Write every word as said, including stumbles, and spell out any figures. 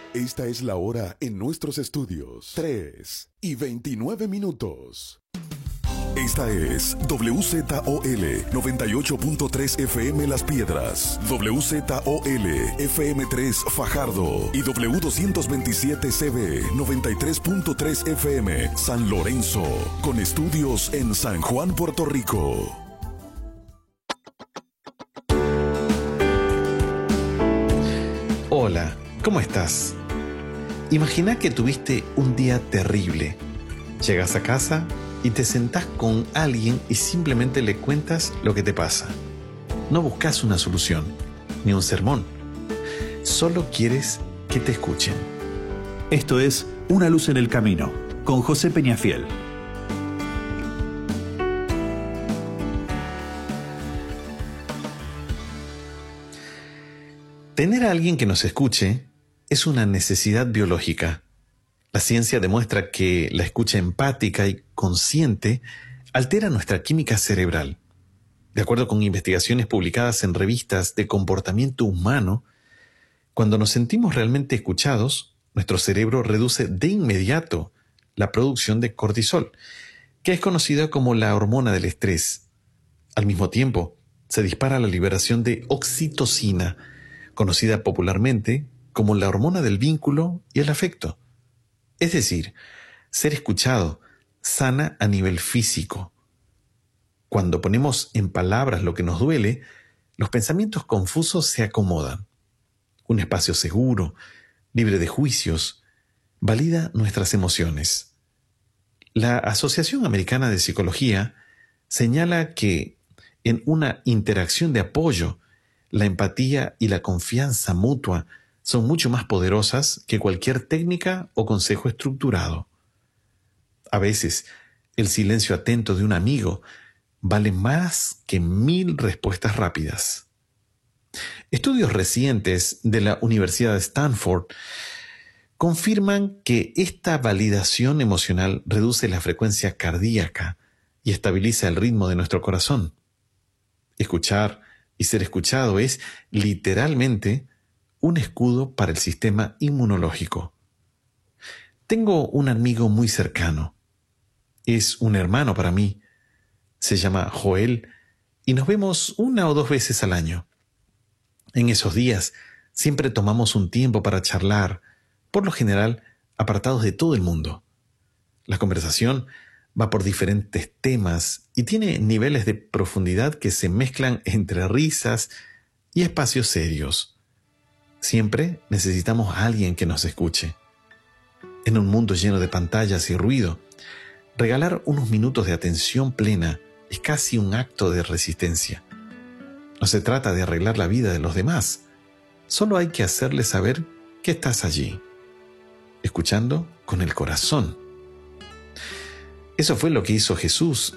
Esta es la hora en nuestros estudios. tres y veintinueve minutos. Esta es W Z O L noventa y ocho punto tres F M Las Piedras, W Z O L F M tres Fajardo y W doscientos veintisiete C B noventa y tres punto tres F M San Lorenzo, con estudios en San Juan, Puerto Rico. Hola, ¿cómo estás? Imagina que tuviste un día terrible. Llegas a casa y te sentás con alguien y simplemente le cuentas lo que te pasa. No buscas una solución, ni un sermón. Solo quieres que te escuchen. Esto es Una luz en el camino, con José Peñafiel. Tener a alguien que nos escuche es una necesidad biológica. La ciencia demuestra que la escucha empática y consciente altera nuestra química cerebral. De acuerdo con investigaciones publicadas en revistas de comportamiento humano, cuando nos sentimos realmente escuchados, nuestro cerebro reduce de inmediato la producción de cortisol, que es conocida como la hormona del estrés. Al mismo tiempo, se dispara la liberación de oxitocina, conocida popularmente como la hormona del vínculo y el afecto. Es decir, ser escuchado sana a nivel físico. Cuando ponemos en palabras lo que nos duele, los pensamientos confusos se acomodan. Un espacio seguro, libre de juicios, valida nuestras emociones. La Asociación Americana de Psicología señala que en una interacción de apoyo, la empatía y la confianza mutua son mucho más poderosas que cualquier técnica o consejo estructurado. A veces, el silencio atento de un amigo vale más que mil respuestas rápidas. Estudios recientes de la Universidad de Stanford confirman que esta validación emocional reduce la frecuencia cardíaca y estabiliza el ritmo de nuestro corazón. Escuchar y ser escuchado es literalmente un escudo para el sistema inmunológico. Tengo un amigo muy cercano. Es un hermano para mí. Se llama Joel y nos vemos una o dos veces al año. En esos días siempre tomamos un tiempo para charlar, por lo general apartados de todo el mundo. La conversación va por diferentes temas y tiene niveles de profundidad que se mezclan entre risas y espacios serios. Siempre necesitamos a alguien que nos escuche. En un mundo lleno de pantallas y ruido, regalar unos minutos de atención plena es casi un acto de resistencia. No se trata de arreglar la vida de los demás, solo hay que hacerles saber que estás allí, escuchando con el corazón. Eso fue lo que hizo Jesús